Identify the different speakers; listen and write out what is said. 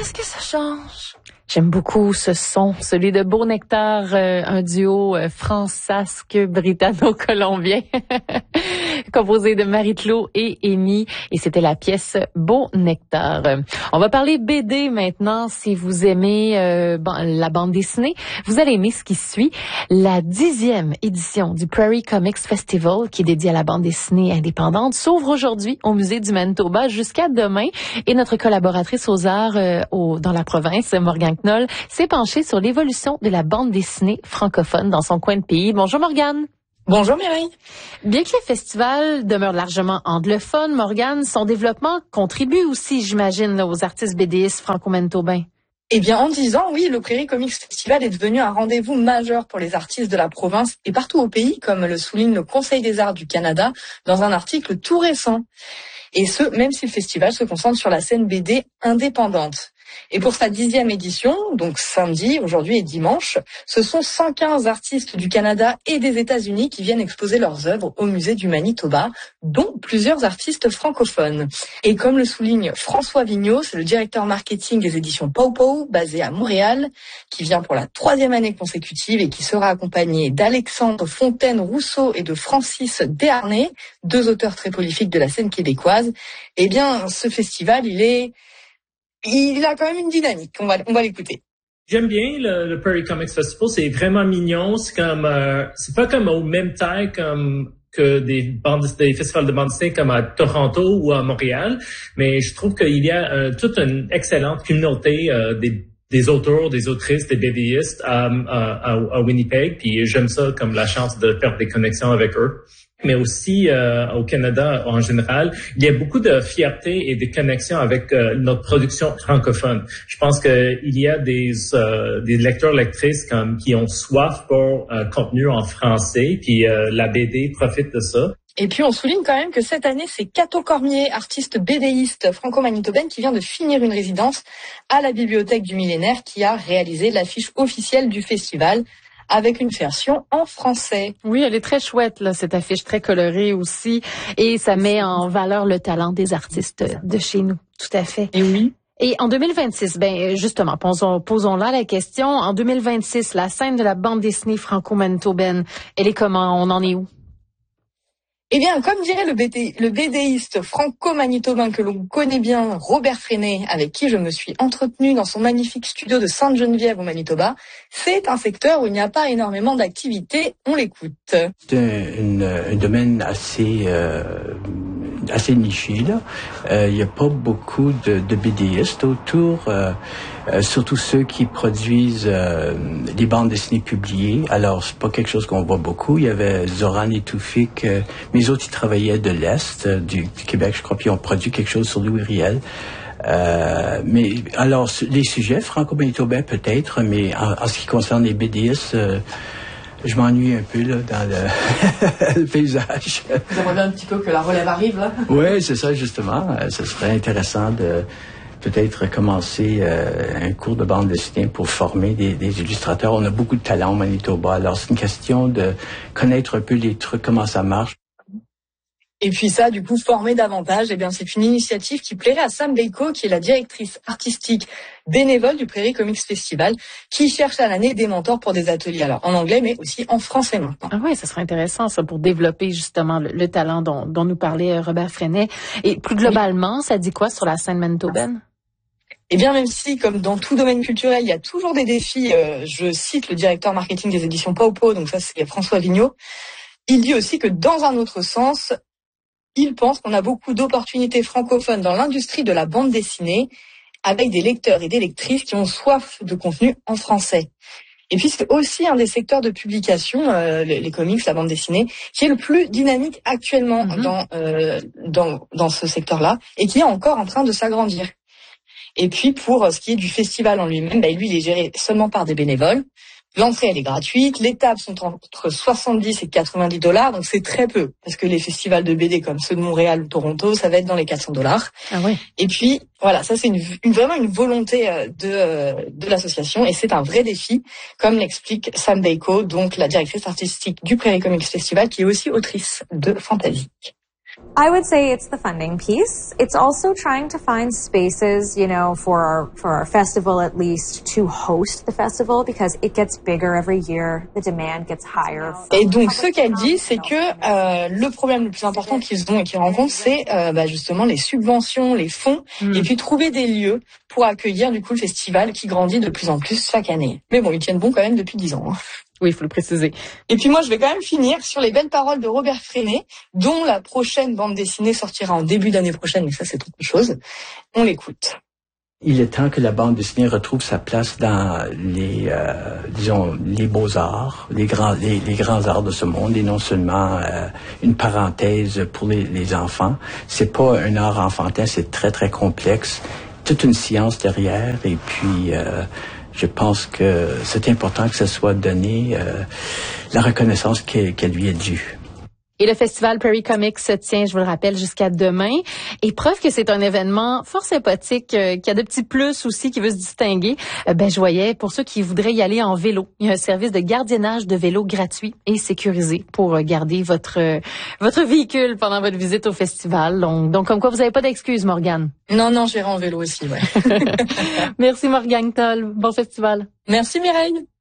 Speaker 1: Qu'est-ce que ça change? J'aime beaucoup ce son, celui de Beau Nectar, un duo francasque-britanno-colombien, composé de Marie-Claude et Amy, et c'était la pièce Beau Nectar. On va parler BD maintenant. Si vous aimez la bande dessinée, vous allez aimer ce qui suit. La 10e édition du Prairie Comics Festival, qui est dédiée à la bande dessinée indépendante, s'ouvre aujourd'hui au Musée du Manitoba jusqu'à demain, et notre collaboratrice aux arts dans la province, Morgane Knoll, s'est penchée sur l'évolution de la bande dessinée francophone dans son coin de pays. Bonjour Morgane.
Speaker 2: Bonjour Mireille.
Speaker 1: Bien que le festival demeure largement anglophone, Morgane, son développement contribue aussi, j'imagine, aux artistes BDistes franco-manitobains.
Speaker 2: Eh bien, en 10 ans, oui, le Prairie Comics Festival est devenu un rendez-vous majeur pour les artistes de la province et partout au pays, comme le souligne le Conseil des arts du Canada dans un article tout récent. Et ce, même si le festival se concentre sur la scène BD indépendante. Et pour sa 10e édition, donc samedi, aujourd'hui et dimanche, ce sont 115 artistes du Canada et des États-Unis qui viennent exposer leurs œuvres au musée du Manitoba, dont plusieurs artistes francophones. Et comme le souligne François Vigneault, c'est le directeur marketing des éditions Pow Pow, basé à Montréal, qui vient pour la 3e année consécutive et qui sera accompagné d'Alexandre Fontaine-Rousseau et de Francis Desharnais, 2 auteurs très prolifiques de la scène québécoise. Eh bien, ce festival, il a quand même une dynamique. On va l'écouter.
Speaker 3: J'aime bien le Prairie Comics Festival. C'est vraiment mignon. C'est pas comme au même taille que des festivals de bande dessinée comme à Toronto ou à Montréal. Mais je trouve qu'il y a toute une excellente communauté des auteurs, des autrices, des BDistes à Winnipeg. Puis j'aime ça comme la chance de faire des connexions avec eux. Mais aussi au Canada en général, il y a beaucoup de fierté et de connexion avec notre production francophone. Je pense qu'il y a des lecteurs, lectrices qui ont soif pour contenu en français, puis la BD profite de ça.
Speaker 2: Et puis on souligne quand même que cette année, c'est Cato Cormier, artiste BDiste franco-manitobaine, qui vient de finir une résidence à la Bibliothèque du Millénaire, qui a réalisé l'affiche officielle du festival, avec une version en français.
Speaker 1: Oui, elle est très chouette, là, cette affiche très colorée aussi. Et ça met en valeur le talent des artistes de chez nous. Tout à fait.
Speaker 2: Et oui.
Speaker 1: Et en 2026, justement, posons là la question. En 2026, la scène de la bande dessinée franco-manitobaine, elle est comment? On en est où?
Speaker 2: Eh bien, comme dirait le BDiste franco-manitobain que l'on connaît bien, Robert Freinet, avec qui je me suis entretenue dans son magnifique studio de Sainte-Geneviève au Manitoba, c'est un secteur où il n'y a pas énormément d'activité. On l'écoute.
Speaker 4: C'est un domaine assez niché, là. Il n'y a pas beaucoup de BDistes autour, surtout ceux qui produisent des bandes dessinées publiées. Alors, c'est pas quelque chose qu'on voit beaucoup. Il y avait Zoran et Toufik, mais les autres, ils travaillaient de l'Est, du Québec, je crois, puis ils ont produit quelque chose sur Louis Riel. Mais alors, les sujets franco-manitobains peut-être, mais en ce qui concerne les BDistes, je m'ennuie un peu là dans le paysage.
Speaker 2: Vous aimeriez un petit peu que la relève arrive là?
Speaker 4: Oui, c'est ça justement. Ce serait intéressant de peut-être commencer un cours de bande dessinée pour former des illustrateurs. On a beaucoup de talent au Manitoba, alors c'est une question de connaître un peu les trucs, comment ça marche.
Speaker 2: Et puis ça, du coup, former davantage, eh bien, c'est une initiative qui plairait à Sam Beyko, qui est la directrice artistique bénévole du Prairie Comics Festival, qui cherche à l'année des mentors pour des ateliers, alors en anglais, mais aussi en français maintenant.
Speaker 1: Ah oui, ça serait intéressant, ça, pour développer justement le talent dont nous parlait Robert Freinet. Et plus globalement, ça dit quoi sur la scène manitobaine?
Speaker 2: Eh bien, même si, comme dans tout domaine culturel, il y a toujours des défis, je cite le directeur marketing des éditions Pow Pow, donc ça, c'est François Vigneault, il dit aussi que dans un autre sens, il pense qu'on a beaucoup d'opportunités francophones dans l'industrie de la bande dessinée, avec des lecteurs et des lectrices qui ont soif de contenu en français. Et puis c'est aussi un des secteurs de publication, les comics, la bande dessinée, qui est le plus dynamique actuellement dans ce secteur-là, et qui est encore en train de s'agrandir. Et puis pour ce qui est du festival en lui-même, lui il est géré seulement par des bénévoles. L'entrée, elle est gratuite. Les tables sont entre 70 et 90 $, donc c'est très peu. Parce que les festivals de BD comme ceux de Montréal ou Toronto, ça va être dans les 400 $.
Speaker 1: Ah oui.
Speaker 2: Et puis, voilà, ça c'est vraiment une volonté de l'association et c'est un vrai défi, comme l'explique Sam Beyko, donc la directrice artistique du Prairie Comics Festival, qui est aussi autrice de fantasy.
Speaker 5: I would say it's the funding piece. It's also trying to find spaces, for our festival at least, to host the festival because it gets bigger every year. The demand gets higher.
Speaker 2: Et donc, ce qu'elle dit, c'est que le problème le plus important qu'ils ont et qu'ils rencontrent, c'est justement les subventions, les fonds, et puis trouver des lieux pour accueillir du coup le festival qui grandit de plus en plus chaque année. Mais bon, ils tiennent bon quand même depuis 10 ans.
Speaker 1: Oui, il faut le préciser.
Speaker 2: Et puis moi, je vais quand même finir sur les belles paroles de Robert Freinet, dont la prochaine bande dessinée sortira en début d'année prochaine, mais ça c'est autre chose. On l'écoute.
Speaker 4: Il est temps que la bande dessinée retrouve sa place dans les beaux-arts, les grands arts de ce monde, et non seulement une parenthèse pour les enfants. C'est pas un art enfantin, c'est très très complexe, toute une science derrière, et puis je pense que c'est important que ça soit donné la reconnaissance qu'elle lui est due.
Speaker 1: Et le festival Prairie Comics se tient, je vous le rappelle, jusqu'à demain. Et preuve que c'est un événement fort sympathique, qui a de petits plus aussi, qui veut se distinguer. Je voyais, pour ceux qui voudraient y aller en vélo, il y a un service de gardiennage de vélo gratuit et sécurisé pour garder votre véhicule pendant votre visite au festival. Donc comme quoi, vous n'avez pas d'excuses, Morgane.
Speaker 2: Non, j'irai en vélo aussi, ouais.
Speaker 1: Merci, Morgane Toll. Bon festival.
Speaker 2: Merci, Mireille.